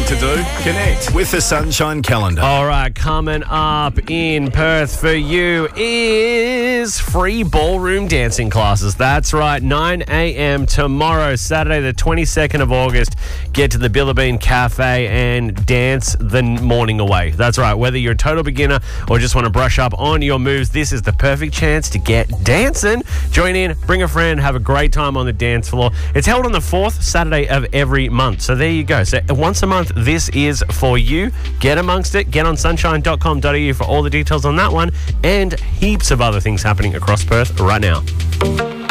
to do? Connect with the Sunshine Calendar. All right, coming up in Perth for you is free ballroom dancing classes. That's right, 9 a.m. tomorrow, Saturday the 22nd of August. Get to the Billabene Cafe and dance the morning away. That's right, whether you're a total beginner or just want to brush up on your moves, this is the perfect chance to get dancing. Join in, bring a friend, have a great time on the dance floor. It's held on the 4th Saturday of every month. So there you go. So once a month, this is for you. Get amongst it. Get on sunshine.com.au for all the details on that one and heaps of other things happening across Perth right now.